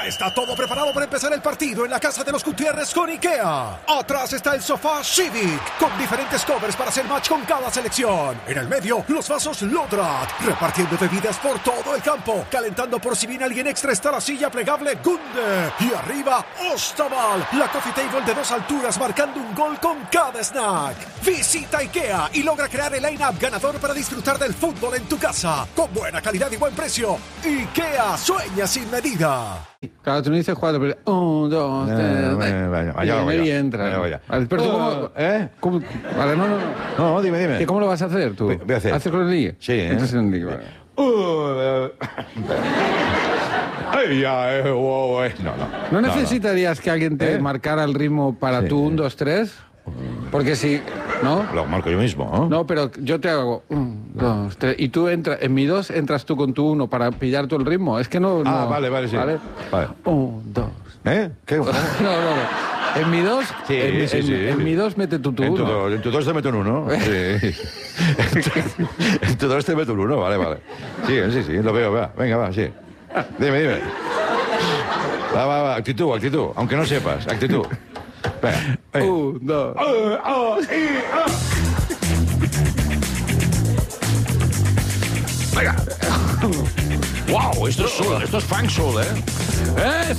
Ya está todo preparado para empezar el partido en la casa de los Gutiérrez con IKEA. Atrás está el sofá Civic, con diferentes covers para hacer match con cada selección. En el medio, los vasos Lodrat, repartiendo bebidas por todo el campo. Calentando por si viene alguien extra está la silla plegable Gunde. Y arriba, Ostaval, la coffee table de 2 alturas marcando un gol con cada snack. Visita IKEA y logra crear el line-up ganador para disfrutar del fútbol en tu casa. Con buena calidad y buen precio. IKEA, sueña sin medida. Claro, tú no dices 4, pero 1, 2, 3. Y entra. Vaya. Vale, pero tú ¿cómo? Vale, no. No, dime. ¿Y cómo lo vas a hacer tú? Voy a hacer. ¿Haces con el ligue? Sí, Entonces en el ligue, vale. ¿No necesitarías que alguien te marcara el ritmo para tu 1, 2, 3? Porque si... ¿No? Lo marco yo mismo, ¿no? No, pero yo te hago 1, 2, 3 y tú entras, en mi 2 entras tú con tu 1 para pillar tú el ritmo. Es que no... Vale, sí. ¿Vale? 1, 2... ¿Qué? No. En mi 2, sí. En mi 2 mete tú tu 1. En tu 2 te meto un 1. Sí. En tu 2 te meto un 1, vale. Sí, lo veo, va. Venga, va, sí. Dime. Va, actitud, aunque no sepas, actitud. Venga. 1, 2... Venga. Wow, esto es funk soul, ¿eh?